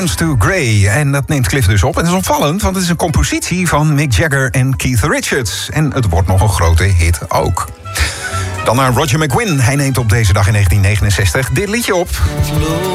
Turns to Grey. En dat neemt Cliff dus op. En dat is opvallend, want het is een compositie van Mick Jagger en Keith Richards. En het wordt nog een grote hit ook. Dan naar Roger McGuinn. Hij neemt op deze dag in 1969 dit liedje op.